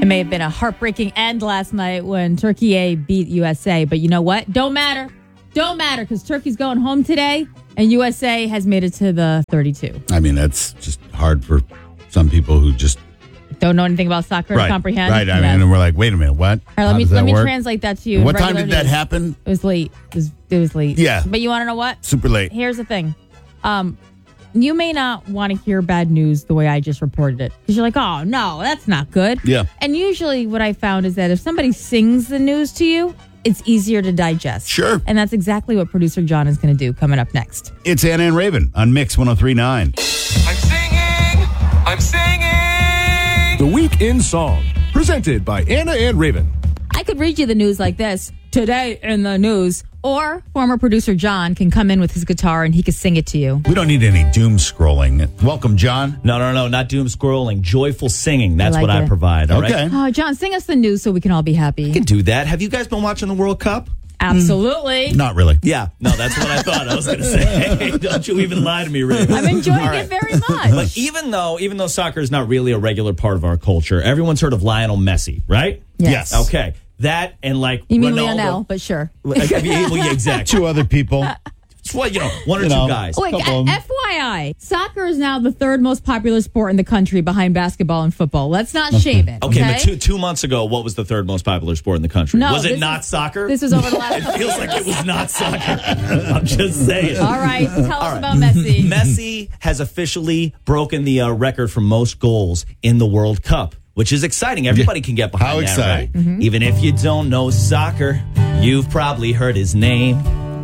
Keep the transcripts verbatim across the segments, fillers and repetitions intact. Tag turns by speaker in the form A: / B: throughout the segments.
A: It may have been a heartbreaking end last night when Turkey A beat U S A, but you know what? Don't matter. Don't matter because Turkey's going home today and U S A has made it to the thirty-two.
B: I mean, that's just hard for some people who just
A: don't know anything about soccer
B: right,
A: to comprehend.
B: Right. I
A: yes.
B: mean, and we're like, wait a minute, what?
A: All right, let
B: How
A: me
B: does
A: let
B: that
A: me
B: work?
A: translate that to you.
B: What time
A: Regular
B: did that
A: news.
B: happen?
A: It was late. It was, it was late.
B: Yeah.
A: But you want to know what?
B: Super late.
A: Here's the thing. Um, you may not want to hear bad news the way I just reported it because you're like, oh, no, that's not good.
B: Yeah.
A: And usually what I found is that if somebody sings the news to you, it's easier to digest.
B: Sure.
A: And that's exactly what producer John is going to do coming up next.
B: It's Anna and Raven on Mix one oh three point nine.
C: I'm singing. I'm singing.
D: The Week in Song, presented by Anna and Raven.
A: I could read you the news like this. Today in the news. Or former producer John can come in with his guitar and he can sing it to you.
B: We don't need any doom scrolling. Welcome, John.
E: No, no, no, not doom scrolling. Joyful singing. That's
A: I like
E: what
A: it.
E: I provide. All
B: Okay.
E: right?
A: Oh, John, sing us the news so we can all be happy.
E: I can do that. Have you guys been watching the World Cup?
A: Absolutely.
B: Not really.
E: Yeah. No, that's what I thought I was going to say. Don't you even lie to me, Ray.
A: I'm enjoying
E: All right.
A: it very much.
E: But even though, even though soccer is not really a regular part of our culture, everyone's heard of Lionel Messi, right?
A: Yes.
B: Yes.
E: Okay. That and like
A: You mean
E: Ronaldo.
A: Lionel, but sure.
E: Like, I mean, well, yeah, exactly.
B: Two other people.
E: It's what, you know, one or
B: You
E: two
B: know.
E: guys.
A: Wait,
B: Couple of 'em.
A: F Y I, soccer is now the third most popular sport in the country behind basketball and football. Let's not shame it.
E: Okay,
A: Okay,
E: but two two months ago, what was the third most popular sport in the country?
A: No,
E: was it
A: this
E: not
A: is-
E: soccer?
A: This was over the last
E: It
A: couple
E: feels
A: of
E: like
A: years.
E: it was not soccer. I'm just saying.
A: All right, tell us
E: right.
A: about Messi.
E: Messi has officially broken the uh, record for most goals in the World Cup, which is exciting. Everybody can get behind
B: How
E: that,
B: exciting.
E: right?
A: Mm-hmm.
E: Even if you don't know soccer, you've probably heard his name.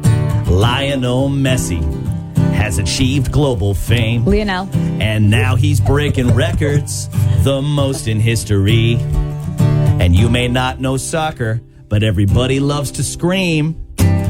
E: Lionel Messi has achieved global fame.
A: Lionel.
E: And now he's breaking records, the most in history. And you may not know soccer, but everybody loves to scream.